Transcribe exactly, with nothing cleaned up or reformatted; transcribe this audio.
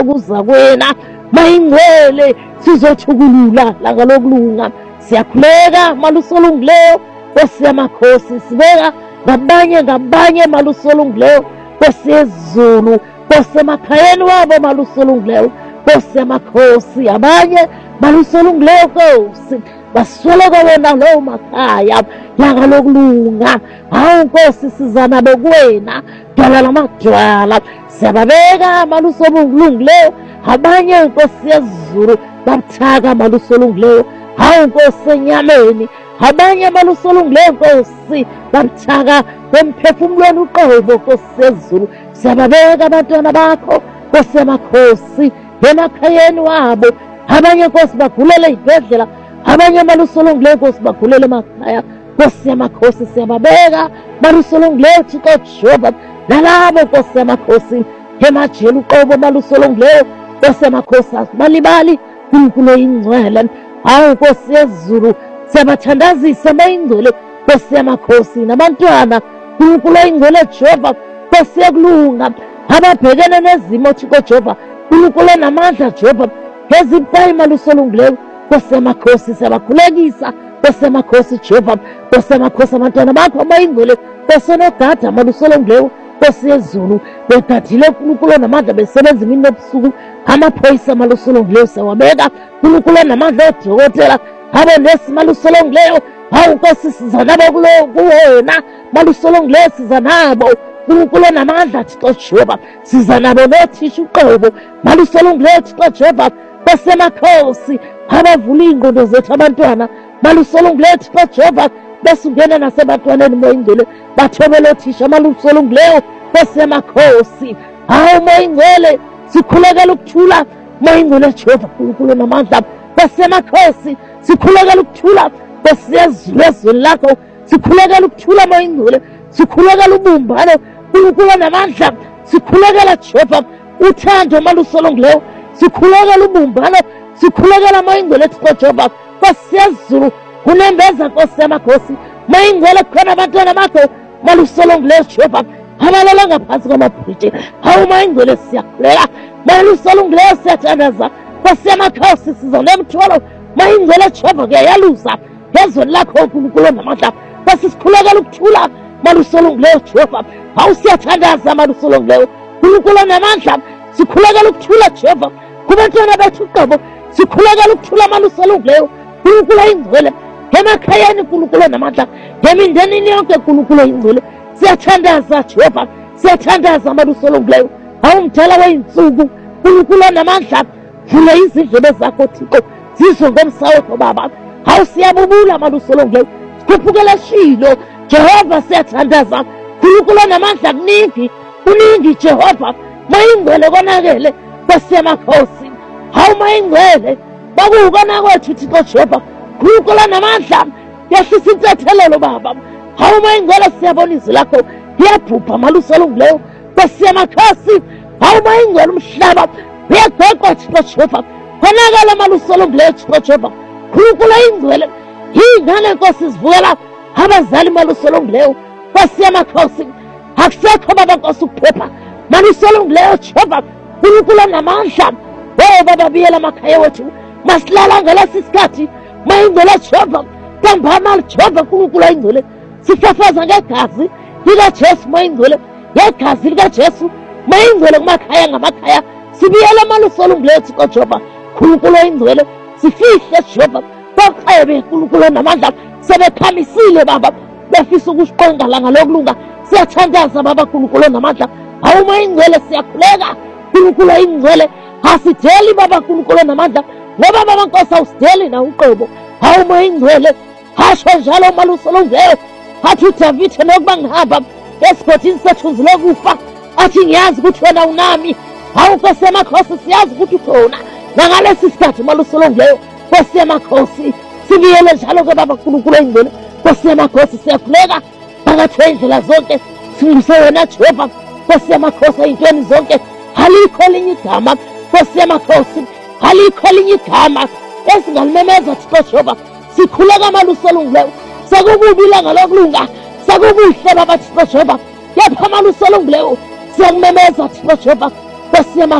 kuza kwena mayingcwele sizothukulula langa lokulunga. Siyakhuleka malusolungileyo Nkosi yamakhosi, sibeka ngabanye ngabanye malusolungileyo Nkosi yezulu, Nkosi emakhayeni wabo malusolungileyo Nkosi yamakhosi, abanye malusolungileyo Nkosi basweleka wena lowo makhaya langa lokulunga. Hawu Nkosi siza nabo kuwena dwala lamadwala, siyababeka malusolungileyo abanye Nkosi yezulu babuthaka malusolungileyo. Hawu Nkosi enyameni abanye malusolungileyo Nkosi babuthaka emphefumulweni uqobo Nkosi yezulu, siyababeka abantwana bakho Nkosi yamakhosi emakhayeni wabo. Abanye Nkosi bagulele izibhedlela, abanye malusolungileyo Nkosi bagulele emakhaya Nkosi yamakhosi, siyababeka malusolungileyo Thixo Jehova nalabo Nkosi yamakhosi emajele uqobo malusolungileyo Nkosi yamakhosi, asibalibali uNkulunkulu oyingcwele. Hawu Nkosi yezulu siyabathandazisa mayingcwele Nkosi yamakhosi nabantwana uNkulunkulu oyingcwele Jehova Nkosi yokulunga ababhekene nezimo Thixo Jehova uNkulunkulu onamandla Jehova ngezimpayi malusolungileyo Nkosi yamakhosi, siyabakhulekisa Nkosi yamakhosi Jehova Nkosi yamakhosi abantwana bakho mayingcwele Nkosi onogada malusolungileyo Nkosi yezulu begadile uNkulunkulu onamandla besebenza imini nobusuku. Amaphoyisa malusolungileyo siyawabeka uNkulunkulu onamandla odokotela abonesi malusolungileyo. Hawu Nkosi siza nabo kuwena malusolungileyo, siza nabo uNkulunkulu onamandla Thixo Jehova, siza nabo nothisha uqobo malusolungileyo Thixo Jehova Nkosi yamakhosi abavula iy'ngqondo zethu abantwana malusolungileyo Thixo Jehova besungena nasebantwaneni moyingcwele bathobele othisha malusolungileyo Nkosi yamakhosi. Hawu moyingcwele sikhulekela ukuthula moyingcwele Jehova uNkulunkulu onamandla Nkosi yamakhosi, sikhulekela ukuthula Nkosi yezulu ezweni lakho, sikhulekela ukuthula moyingcwele, sikhulekela ubumbano uNkulunkulu onamandla, sikhulekela Jehova uthando malusolungileyo, sikhulekela ubumbano, sikhulekela moyingcwele Thixo Jehova Nkosi yezulu kunembeza Nkosi yamakhosi mayingcwele khona abantwana bakho malusolungileyo Jehova abalala ngaphansi kwamabhriji. Hawu mayingcwele siyakhuleka malusolungileyo, siyathandaza Nkosi yamakhosi, siza nemthwalo mayingcwele Jehova kuyayaluza ngezweni lakho uNkulunkulu onamandla Nkosi, sikhulekela ukuthula malusolungileyo Jehova. Hawu siyathandaza malusolungileyo uNkulunkulu onamandla, sikhulekela ukuthula Jehova kubantwana bethu uqobo, sikhulekela ukuthula malusolungileyo uNkulunkulu oyingcwele emakhayeni uNkulunkulu onamandla emindenini yonke uNkulunkulu oyingcwele. Siyathandaza Jehova, siyathandaza malusolungileyo. Hawu mdala wey'nsuku uNkulunkulu onamandla, vula izindlebe zakho Thixo zizwe ngomsawetho Baba. Hawu siyabubula malusolungileyo, sikhuphukele Shilo Jehova, siyathandaza uNkulunkulu onamandla, kuningi kuningi Jehova mayingcwele konakele Nkosi yamakhosi. Hawu mayingcwele bakuwukona kwethu Thixo Jehova uNkulunkulu onamandla, yehlisa intethelelo Baba. Hawu mayingcwele siyabona izwi lakho liyabhubha malusolungileyo Nkosi yamakhosi. Hawu mayingcwele umhlaba uyagqoqwa Thixo Jehova konakele malusolungileyo Thixo Jehova uNkulunkulu oyingcwele. Yingane Nkosi zivukela abazali malusolungileyo Nkosi yamakhosi, akusekho Baba Nkosi ukuphepha malusolungileyo Jehova uNkulunkulu onamandla. Oh Baba biyela amakhaya wethu masilala ngalesi sikhathi mayingcwele Jehova ntambama Jehova uNkulunkulu oyingcwele, sifafaza ngegazi likaJesu mayingcwele, ngegazi likaJesu mayingcwele kumakhaya ngamakhaya, sibiyela malusolungileyo Thixo Jehova uNkulunkulu oyingcwele. Sifihle Jehova kokhaya beNkulunkulu onamandla sebekhamisile Baba befisa ukusiqonga langa lokulunga. Siyathandaza Baba uNkulunkulu onamandla. Hawu mayingcwele siyakhuleka uNkulunkulu oyingcwele, asideli Baba uNkulunkulu onamandla ngoba Baba Nkosi awusideli na uqobo. Hawu mayingcwele hasho njalo malusolungileyo, athi uDavide nokuba ngihamba esigodini sethuzi lokufa athi ngiyazi ukuthi wena unami. Hawu Nkosi yamakhosi siyazi ukuthi ukhona nangalesi sikhathi malusolungileyo Nkosi yamakhosi, sibiyele njalo ke Baba uNkulunkulu oyingcwele Nkosi yamakhosi. Siyakhuleka phakathi kwendlela zonke singise wena Jehova Nkosi yamakhosi, ey'ntweni zonke alikho elinye igama Nkosi yamakhosi, alikho elinye igama esingalimemeza Thixo Jehova. Sikhuleka malusolungileyo, sekukubi ilanga lokulunga, sekukuhle Baba Thixo Jehova, kepha malusolungileyo siyakumemeza Thixo Jehova Nkosi yamakhosi.